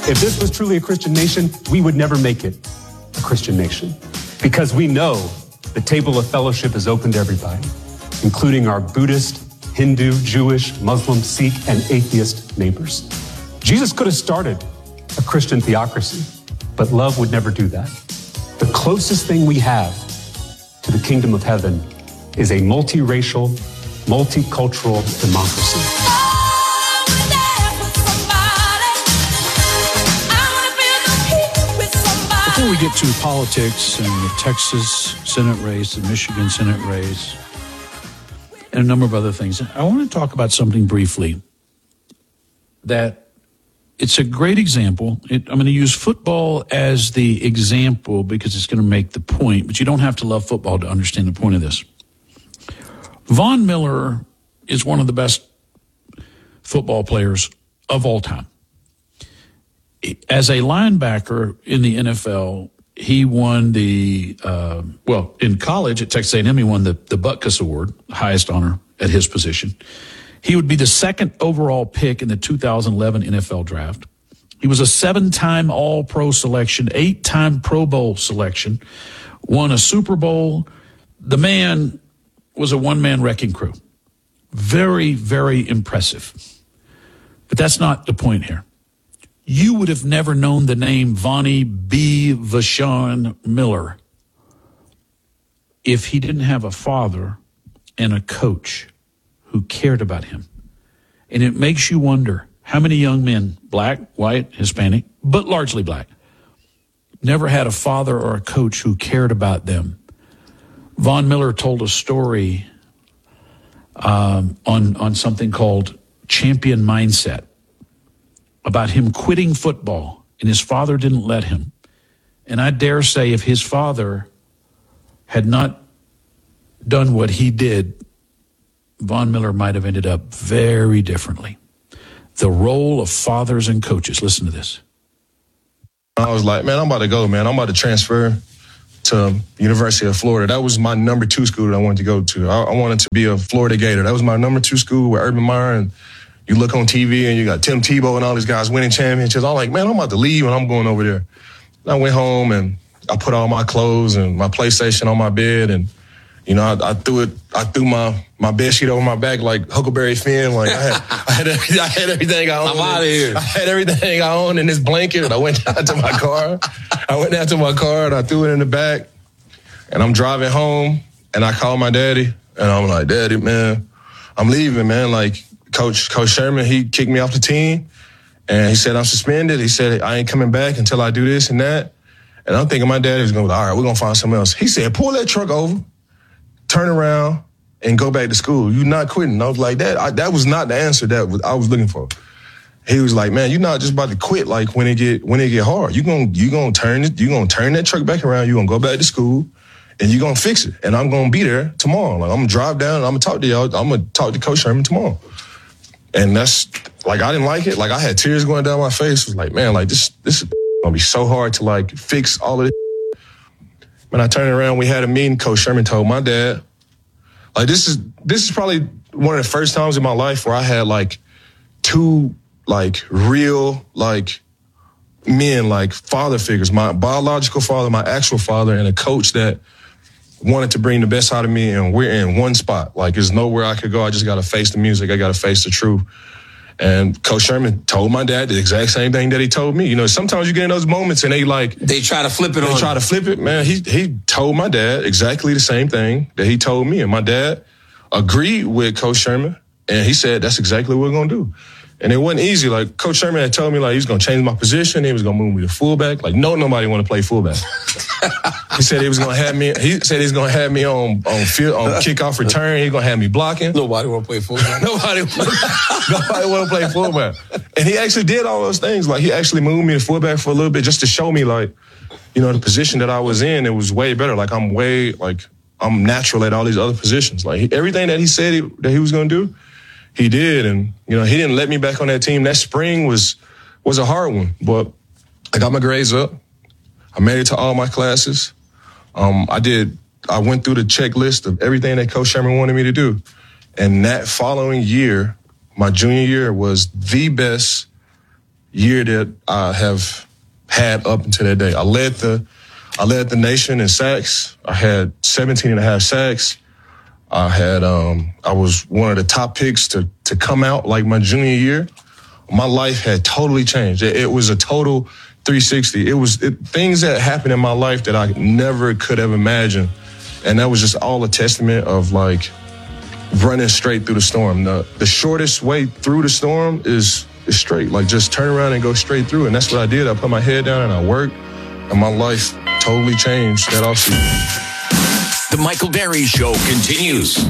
If this was truly a Christian nation, we would never make it a Christian nation, because we know the table of fellowship is open to everybody, including our Buddhist, Hindu, Jewish, Muslim, Sikh, and atheist neighbors. Jesus could have started a Christian theocracy, but love would never do that. The closest thing we have to the kingdom of heaven is a multiracial, multicultural democracy. Before we get to politics and the Texas Senate race, the Michigan Senate race, and a number of other things, I want to talk about something briefly that it's a great example. I'm going to use football as the example because it's going to make the point, but you don't have to love football to understand the point of this. Von Miller is one of the best football players of all time. As a linebacker in the NFL, he won in college at Texas A&M, he won the Butkus Award, highest honor at his position. He would be the second overall pick in the 2011 NFL draft. He was a 7-time All-Pro selection, 8-time Pro Bowl selection, won a Super Bowl. The man was a one-man wrecking crew. Very, very impressive. But that's not the point here. You would have never known the name Vonnie B. Vashon Miller if he didn't have a father and a coach who cared about him. And it makes you wonder how many young men, black, white, Hispanic, but largely black, never had a father or a coach who cared about them. Von Miller told a story on something called Champion Mindset about him quitting football, and his father didn't let him. And I dare say if his father had not done what he did, Von Miller might have ended up very differently. The role of fathers and coaches. Listen to this. I was like, man, I'm about to go, man. I'm about to transfer to University of Florida. That was my number 2 school that I wanted to go to. I wanted to be a Florida Gator. That was my number 2 school with Urban Meyer. And you look on TV and you got Tim Tebow and all these guys winning championships. I'm like, man, I'm about to leave and I'm going over there. And I went home and I put all my clothes and my PlayStation on my bed, and you know, I threw my bed sheet over my back like Huckleberry Finn. Like I had everything I owned. I'm out of here. I had everything I owned in this blanket, and I went down to my car. And I threw it in the back, and I'm driving home, and I called my daddy, and I'm like, Daddy, man, I'm leaving, man. Like Coach Sherman, he kicked me off the team, and he said I'm suspended. He said I ain't coming back until I do this and that. And I'm thinking my daddy was going to be like, all right, we're going to find something else. He said, pull that truck over, turn around, and go back to school. You're not quitting. And I was like, that was not the answer that I was looking for. He was like, man, you're not just about to quit like when it get hard. You're gonna turn that truck back around, you're gonna go back to school, and you're gonna fix it. And I'm gonna be there tomorrow. Like I'm gonna drive down and I'm gonna talk to y'all. I'm gonna talk to Coach Sherman tomorrow. And that's like, I didn't like it. Like I had tears going down my face. It was like, man, like this is gonna be so hard to like fix all of this. When I turned around, we had a meeting. Coach Sherman told my dad, like, this is probably one of the first times in my life where I had like 2 like real like men, like father figures, my biological father, my actual father, and a coach that wanted to bring the best out of me. And we're in one spot. Like there's nowhere I could go. I just got to face the music. I got to face the truth. And Coach Sherman told my dad the exact same thing that he told me. You know, sometimes you get in those moments and they try to flip it on. They try to flip it, man. He told my dad exactly the same thing that he told me. And my dad agreed with Coach Sherman. And he said, that's exactly what we're going to do. And it wasn't easy. Like Coach Sherman had told me like he was going to change my position. He was going to move me to fullback. Like nobody want to play fullback. He said he was going to have me. He said he's going to have me on kickoff return. He's going to have me blocking. Nobody want to play fullback. Nobody want to play fullback. And he actually did all those things. Like he actually moved me to fullback for a little bit just to show me like, you know, the position that I was in, it was way better. Like I'm natural at all these other positions. Like everything that he said that he was going to do, he did. And, you know, he didn't let me back on that team. That spring was a hard one, but I got my grades up. I made it to all my classes. I went through the checklist of everything that Coach Sherman wanted me to do. And that following year, my junior year, was the best year that I have had up until that day. I led the nation in sacks. I had 17 and a half sacks. I was one of the top picks to come out like my junior year. My life had totally changed. It was a total 360. It was things that happened in my life that I never could have imagined. And that was just all a testament of like running straight through the storm. The shortest way through the storm is straight. Like just turn around and go straight through. And that's what I did. I put my head down and I worked, and my life totally changed that offseason. The Michael Berry Show continues.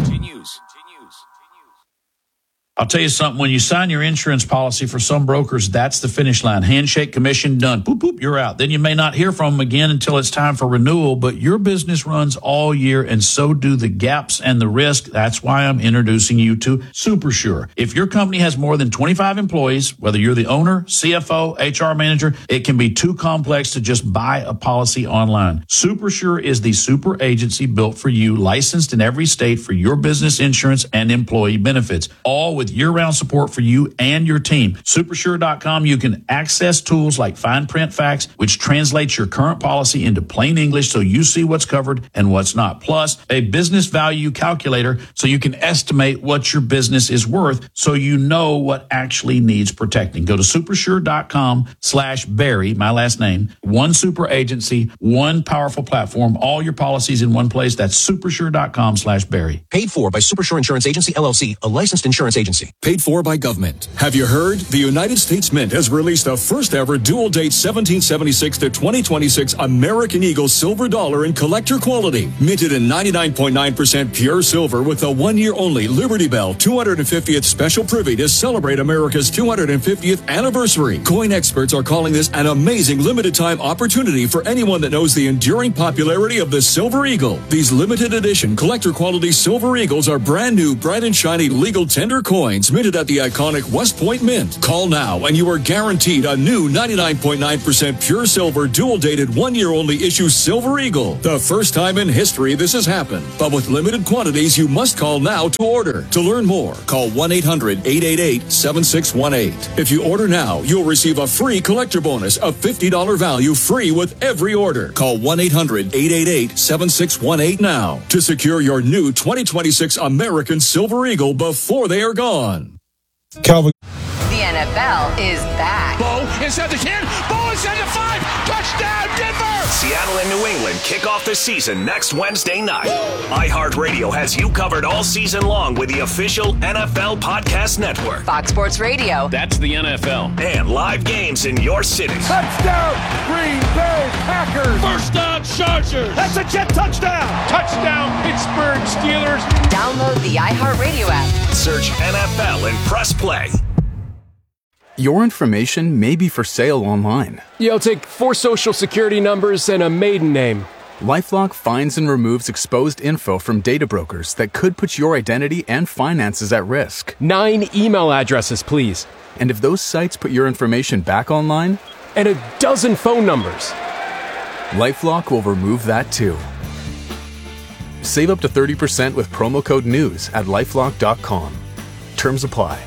I'll tell you something. When you sign your insurance policy, for some brokers, that's the finish line. Handshake, commission, done. Boop, boop, you're out. Then you may not hear from them again until it's time for renewal, but your business runs all year, and so do the gaps and the risk. That's why I'm introducing you to SuperSure. If your company has more than 25 employees, whether you're the owner, CFO, HR manager, it can be too complex to just buy a policy online. SuperSure is the super agency built for you, licensed in every state for your business insurance and employee benefits, all with year-round support for you and your team. Supersure.com, you can access tools like Fine Print Facts, which translates your current policy into plain English so you see what's covered and what's not. Plus, a business value calculator so you can estimate what your business is worth so you know what actually needs protecting. Go to supersure.com/Barry, my last name. One super agency, one powerful platform, all your policies in one place. That's supersure.com/Barry. Paid for by Supersure Insurance Agency, LLC, a licensed insurance agency. Paid for by government. Have you heard? The United States Mint has released the first ever dual date 1776 to 2026 American Eagle silver dollar in collector quality. Minted in 99.9% pure silver with a 1 year only Liberty Bell 250th special privy to celebrate America's 250th anniversary. Coin experts are calling this an amazing limited time opportunity for anyone that knows the enduring popularity of the Silver Eagle. These limited edition collector quality Silver Eagles are brand new, bright and shiny legal tender coins minted at the iconic West Point Mint. Call now and you are guaranteed a new 99.9% pure silver dual dated 1 year only issue Silver Eagle. The first time in history this has happened. But with limited quantities, you must call now to order. To learn more, call 1-800-888-7618. If you order now, you'll receive a free collector bonus of $50 value free with every order. Call 1-800-888-7618 now to secure your new 2026 American Silver Eagle before they are gone. Calvin. The NFL is back. Bo inside the 10. Bo inside the 5. Touchdown, Denver! Seattle and New England kick off the season next Wednesday night. iHeartRadio has you covered all season long with the official NFL Podcast Network. Fox Sports Radio. That's the NFL. And live games in your city. Touchdown, Green Bay Packers. First down, Chargers. That's a Jet touchdown. Touchdown, Pittsburgh Steelers. Download the iHeartRadio app. Search NFL and press play. Your information may be for sale online. Yeah, I'll take 4 social security numbers and a maiden name. LifeLock finds and removes exposed info from data brokers that could put your identity and finances at risk. 9 email addresses, please. And if those sites put your information back online? And a dozen phone numbers. LifeLock will remove that too. Save up to 30% with promo code NEWS at LifeLock.com. Terms apply.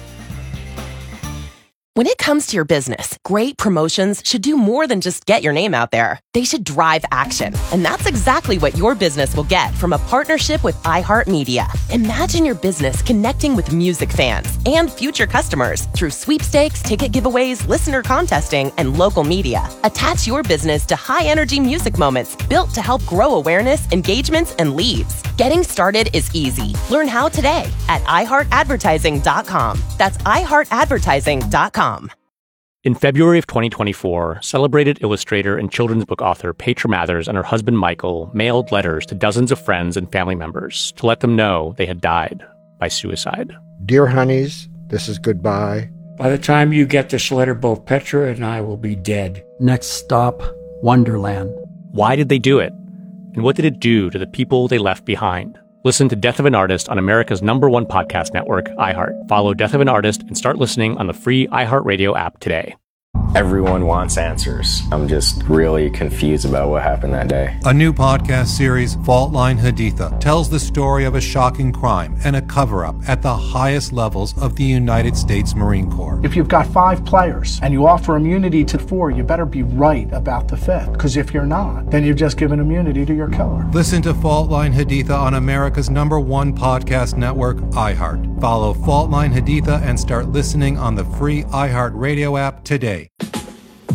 When it comes to your business, great promotions should do more than just get your name out there. They should drive action. And that's exactly what your business will get from a partnership with iHeartMedia. Imagine your business connecting with music fans and future customers through sweepstakes, ticket giveaways, listener contesting, and local media. Attach your business to high-energy music moments built to help grow awareness, engagements, and leads. Getting started is easy. Learn how today at iHeartAdvertising.com. That's iHeartAdvertising.com. In February of 2024, celebrated illustrator and children's book author Petra Mathers and her husband Michael mailed letters to dozens of friends and family members to let them know they had died by suicide. Dear honeys, this is goodbye. By the time you get this letter, both Petra and I will be dead. Next stop, Wonderland. Why did they do it? And what did it do to the people they left behind? Listen to Death of an Artist on America's #1 podcast network, iHeart. Follow Death of an Artist and start listening on the free iHeartRadio app today. Everyone wants answers. I'm just really confused about what happened that day. A new podcast series, Fault Line Haditha, tells the story of a shocking crime and a cover-up at the highest levels of the United States Marine Corps. If you've got 5 players and you offer immunity to 4, you better be right about the 5th. Because if you're not, then you've just given immunity to your killer. Listen to Fault Line Haditha on America's #1 podcast network, iHeart. Follow Fault Line Haditha and start listening on the free iHeart Radio app today.